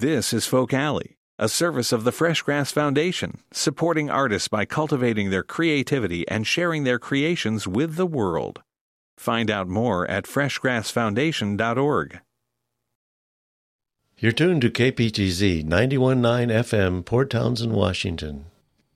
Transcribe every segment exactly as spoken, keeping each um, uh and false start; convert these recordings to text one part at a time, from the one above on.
This is Folk Alley, a service of the Freshgrass Foundation, supporting artists by cultivating their creativity and sharing their creations with the world. Find out more at freshgrass foundation dot org. You're tuned to K P T Z ninety-one point nine F M, Port Townsend, Washington.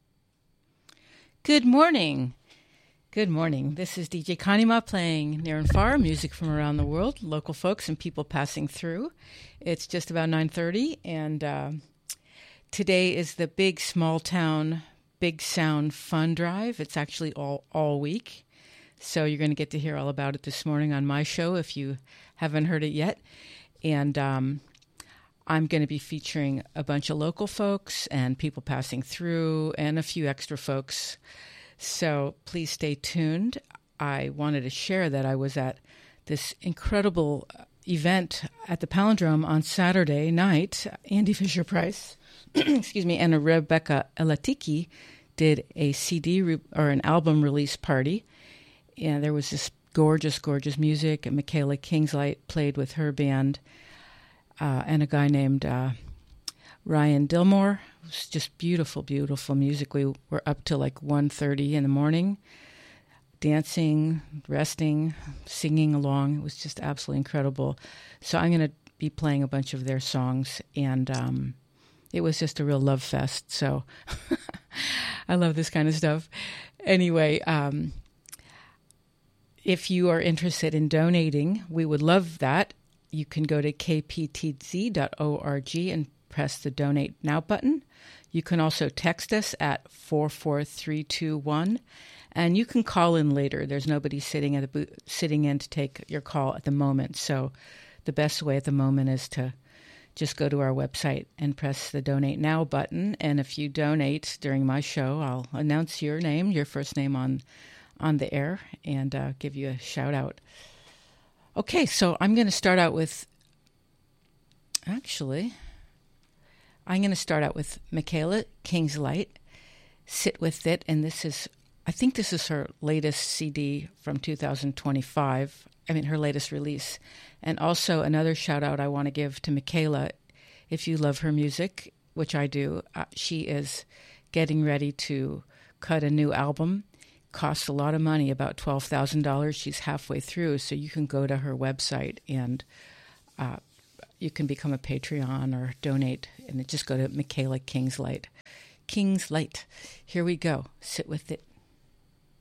Good morning. Good morning. This is D J Kanima playing near and far, music from around the world, local folks and people passing through. It's just about nine thirty, and uh, today is the Big Small Town Big Sound Fun Drive. It's actually all, all week, so you're going to get to hear all about it this morning on my show if you haven't heard it yet. And um, I'm going to be featuring a bunch of local folks and people passing through and a few extra folks. So please stay tuned. I wanted to share that I was at this incredible event at the Palindrome on Saturday night. Andy Fisher-Price, excuse me, and Rebecca Elatiki did a C D re- or an album release party. And there was this gorgeous, gorgeous music. And Michaela Kingslight played with her band, uh, and a guy named uh, Ryan Dillmore. It was just beautiful, beautiful music. We were up till like one thirty in the morning, dancing, resting, singing along. It was just absolutely incredible. So I'm going to be playing a bunch of their songs, and um, it was just a real love fest. So I love this kind of stuff. Anyway, um, if you are interested in donating, we would love that. You can go to k p t z dot org and press the Donate Now button. You can also text us at four four three two one, and you can call in later. There's nobody sitting at the booth, sitting in to take your call at the moment. So the best way at the moment is to just go to our website and press the Donate Now button. And if you donate during my show, I'll announce your name, your first name on on the air, and uh, give you a shout out. Okay, so I'm going to start out with, actually, I'm going to start out with Michaela Kingslight, Sit With It, and this is, I think this is her latest C D from two thousand twenty-five, I mean her latest release. And also another shout out I want to give to Michaela, if you love her music, which I do. Uh, she is getting ready to cut a new album. Costs a lot of money, about twelve thousand dollars. She's halfway through, so you can go to her website and uh, you can become a Patreon or donate, and just go to Michaela Kingslight. Kingslight. Here we go. Sit With It.